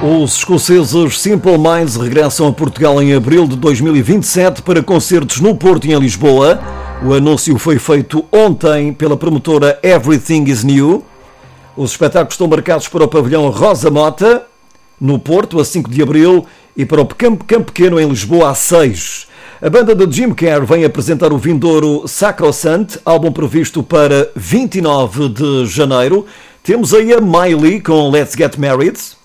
Os escoceses Simple Minds regressam a Portugal em abril de 2027 para concertos no Porto e em Lisboa. O anúncio foi feito ontem pela promotora Everything is New. Os espetáculos estão marcados para o pavilhão Rosa Mota, no Porto, a 5 de abril, e para o Campo Pequeno, em Lisboa, a 6. A banda de Jim Kerr vem apresentar o vindouro Sacrosanct, álbum previsto para 29 de janeiro. Temos aí a Miley com Let's Get Married.